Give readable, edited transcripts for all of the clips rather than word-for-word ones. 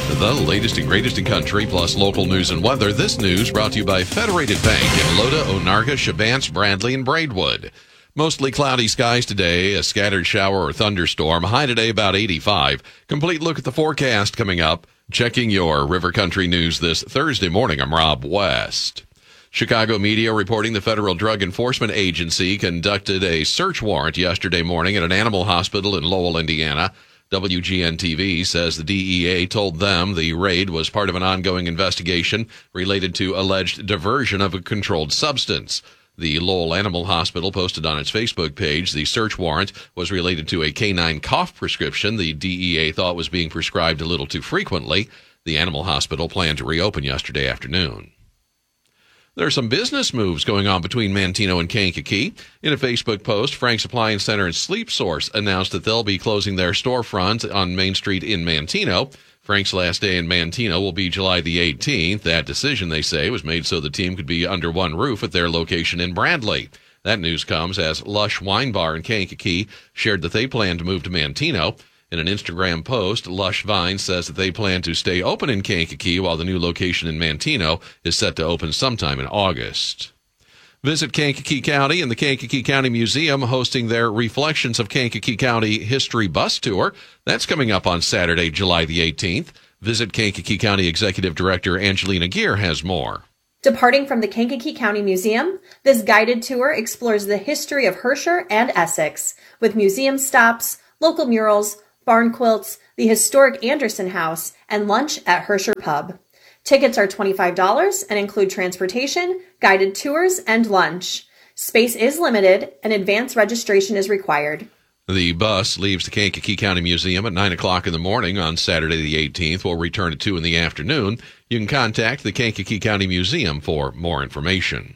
The latest and greatest in country, plus local news and weather. This news brought to you by Federated Bank in Loda, Onarga, Shabance, Bradley, and Braidwood. Mostly cloudy skies today, a scattered shower or thunderstorm. High today about 85. Complete look at the forecast coming up. Checking your River Country news this Thursday morning. I'm Rob West. Chicago media reporting the Federal Drug Enforcement Agency conducted a search warrant yesterday morning at an animal hospital in Lowell, Indiana. WGN-TV says the DEA told them the raid was part of an ongoing investigation related to alleged diversion of a controlled substance. The Lowell Animal Hospital posted on its Facebook page the search warrant was related to a canine cough prescription the DEA thought was being prescribed a little too frequently. The animal hospital planned to reopen yesterday afternoon. There are some business moves going on between Manteno and Kankakee. In a Facebook post, Frank's Appliance Center and Sleep Source announced that they'll be closing their storefront on Main Street in Manteno. Frank's last day in Manteno will be July the 18th. That decision, they say, was made so the team could be under one roof at their location in Bradley. That news comes as Lush Wine Bar in Kankakee shared that they plan to move to Manteno. In an Instagram post, Lush Vine says that they plan to stay open in Kankakee while the new location in Manteno is set to open sometime in August. Visit Kankakee County and the Kankakee County Museum hosting their Reflections of Kankakee County History bus tour. That's coming up on Saturday, July the 18th. Visit Kankakee County Executive Director Angelina Gear has more. Departing from the Kankakee County Museum, this guided tour explores the history of Herscher and Essex, with museum stops, local murals, barn quilts, the historic Anderson House, and lunch at Herscher Pub. Tickets are $25 and include transportation, guided tours, and lunch. Space is limited, and advance registration is required. The bus leaves the Kankakee County Museum at 9 o'clock in the morning on Saturday the 18th. Will return at 2 in the afternoon. You can contact the Kankakee County Museum for more information.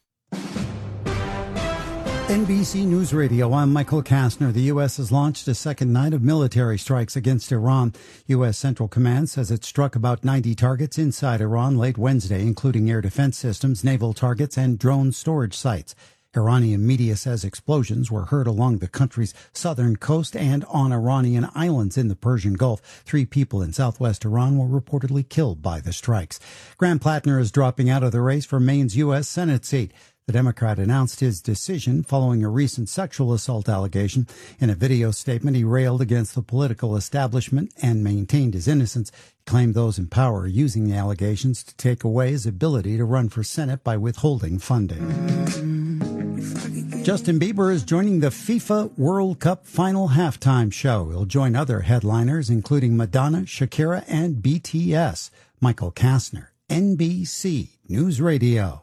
NBC News Radio, I'm Michael Kastner. The U.S. has launched a second night of military strikes against Iran. U.S. Central Command says it struck about 90 targets inside Iran late Wednesday, including air defense systems, naval targets, and drone storage sites. Iranian media says explosions were heard along the country's southern coast and on Iranian islands in the Persian Gulf. 3 people in southwest Iran were reportedly killed by the strikes. Graham Plattner is dropping out of the race for Maine's U.S. Senate seat. The Democrat announced his decision following a recent sexual assault allegation. In a video statement, he railed against the political establishment and maintained his innocence. He claimed those in power are using the allegations to take away his ability to run for Senate by withholding funding. Justin Bieber is joining the FIFA World Cup final halftime show. He'll join other headliners, including Madonna, Shakira, and BTS. Michael Kastner, NBC News Radio.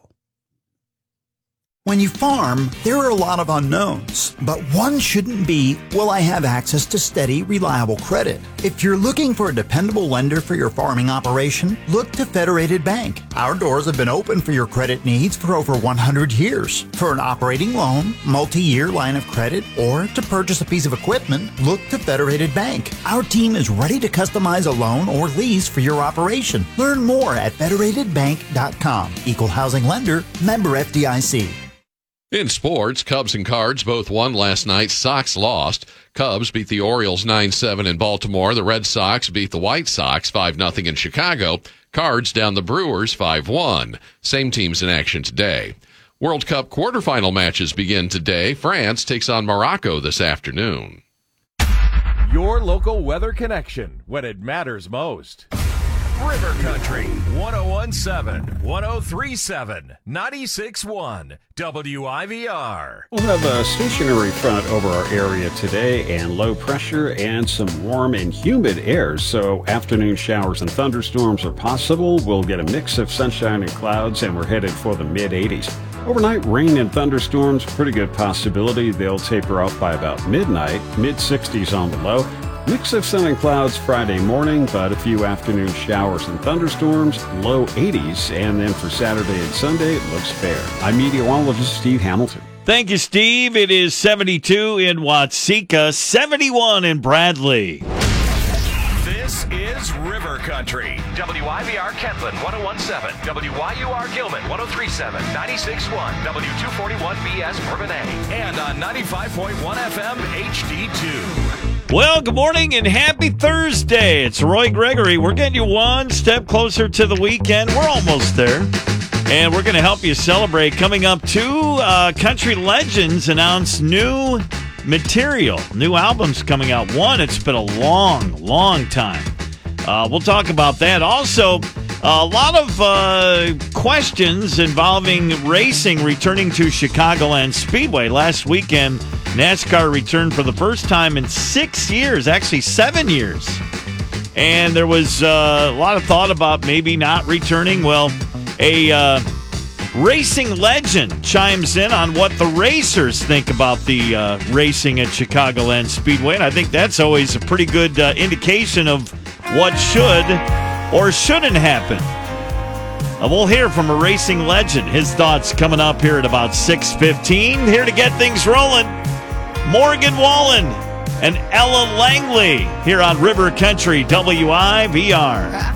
When you farm, there are a lot of unknowns, but one shouldn't be, will I have access to steady, reliable credit? If you're looking for a dependable lender for your farming operation, look to Federated Bank. Our doors have been open for your credit needs for over 100 years. For an operating loan, multi-year line of credit, or to purchase a piece of equipment, look to Federated Bank. Our team is ready to customize a loan or lease for your operation. Learn more at federatedbank.com. Equal housing lender, member FDIC. In sports, Cubs and Cards both won last night. Sox lost. Cubs beat the Orioles 9-7 in Baltimore. The Red Sox beat the White Sox 5-0 in Chicago. Cards down the Brewers 5-1. Same teams in action today. World Cup quarterfinal matches begin today. France takes on Morocco this afternoon. Your local weather connection when it matters most. River Country, 101.7, 103.7, 96.1, WIVR. We'll have a stationary front over our area today and low pressure and some warm and humid air, so afternoon showers and thunderstorms are possible. We'll get a mix of sunshine and clouds, and we're headed for the mid-80s. Overnight rain and thunderstorms, pretty good possibility. They'll taper off by about midnight, mid-60s on the low. Mix of sun and clouds Friday morning, but a few afternoon showers and thunderstorms, low 80s, and then for Saturday and Sunday, it looks fair. I'm meteorologist Steve Hamilton. Thank you, Steve. It is 72 in Watseka, 71 in Bradley. This is River Country. WIVR Kentland 101.7, WYUR Gilman 103.7, 96.1, W241BS Bourbonnais, and on 95.1 FM HD2. Well, good morning and happy Thursday. It's Roy Gregory. We're getting you one step closer to the weekend. We're almost there. And we're going to help you celebrate. Coming up, two country legends announce new material, new albums coming out. One, it's been a long time. We'll talk about that. Also, a lot of questions involving racing returning to Chicagoland Speedway. Last weekend, NASCAR returned for the first time in 6 years, actually 7 years. And there was a lot of thought about maybe not returning. Well, a racing legend chimes in on what the racers think about the racing at Chicagoland Speedway. And I think that's always a pretty good indication of what should or shouldn't happen. We'll hear from a racing legend. His thoughts coming up here at about 6:15. Here to get things rolling, Morgan Wallen and Ella Langley here on River Country WIVR.